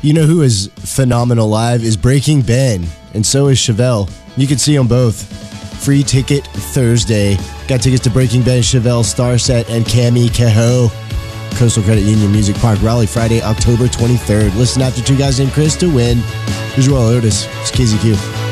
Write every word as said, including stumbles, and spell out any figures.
You know who is phenomenal live is Breaking Ben, and so is Chevelle. You can see them both. Free ticket Thursday. Got tickets to Breaking Ben, Chevelle, Starset, and Cami Kehoe. Coastal Credit Union Music Park Raleigh, Friday, October twenty-third. Listen after two guys named Chris to win. Here's Royal Otis. It's K Z Q.